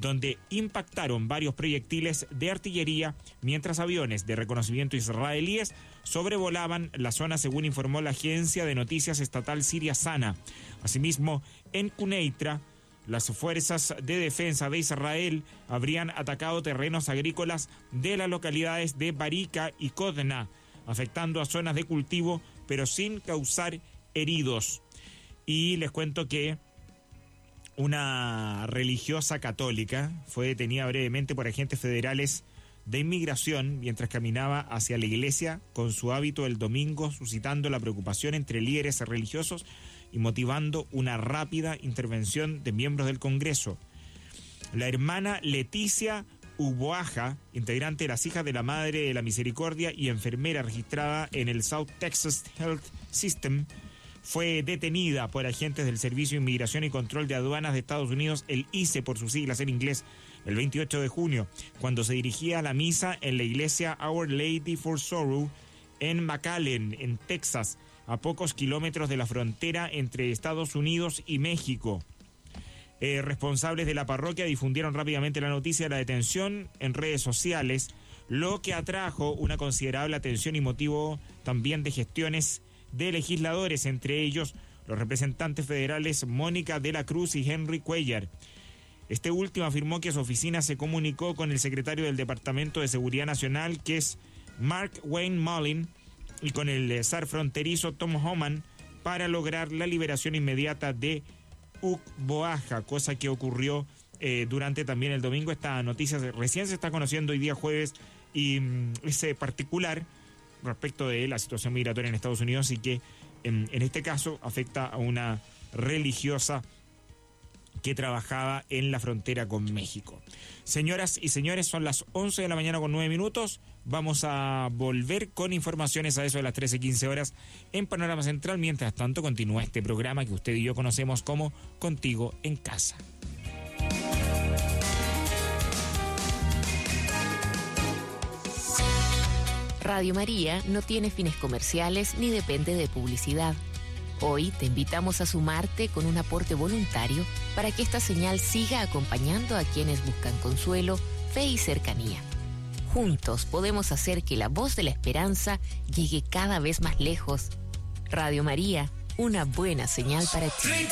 donde impactaron varios proyectiles de artillería mientras aviones de reconocimiento israelíes sobrevolaban la zona, según informó la agencia de noticias estatal siria Sana. Asimismo, en Quneitra, las fuerzas de defensa de Israel habrían atacado terrenos agrícolas de las localidades de Barika y Kodna, afectando a zonas de cultivo, pero sin causar heridos. Y les cuento que una religiosa católica fue detenida brevemente por agentes federales de inmigración mientras caminaba hacia la iglesia con su hábito el domingo, suscitando la preocupación entre líderes religiosos y motivando una rápida intervención de miembros del Congreso. La hermana Leticia Uboaja, integrante de las Hijas de la Madre de la Misericordia y enfermera registrada en el South Texas Health System, fue detenida por agentes del Servicio de Inmigración y Control de Aduanas de Estados Unidos, el ICE por sus siglas en inglés, el 28 de junio, cuando se dirigía a la misa en la iglesia Our Lady for Sorrow en McAllen, en Texas, a pocos kilómetros de la frontera entre Estados Unidos y México. Responsables de la parroquia difundieron rápidamente la noticia de la detención en redes sociales, lo que atrajo una considerable atención y motivo también de gestiones de legisladores, entre ellos los representantes federales Mónica de la Cruz y Henry Cuellar. Este último afirmó que su oficina se comunicó con el secretario del Departamento de Seguridad Nacional, que es Mark Wayne Mullin, y con el zar fronterizo Tom Homan para lograr la liberación inmediata de Uboaja, cosa que ocurrió durante también el domingo. Esta noticia recién se está conociendo hoy día jueves y es particular respecto de la situación migratoria en Estados Unidos y que en este caso afecta a una religiosa que trabajaba en la frontera con México. Señoras y señores, son las 11 de la mañana con 9 minutos. Vamos a volver con informaciones a eso de las 13:15 horas en Panorama Central. Mientras tanto, continúa este programa que usted y yo conocemos como Contigo en Casa. Radio María no tiene fines comerciales ni depende de publicidad. Hoy te invitamos a sumarte con un aporte voluntario para que esta señal siga acompañando a quienes buscan consuelo, fe y cercanía. Juntos podemos hacer que la voz de la esperanza llegue cada vez más lejos. Radio María, una buena señal para ti.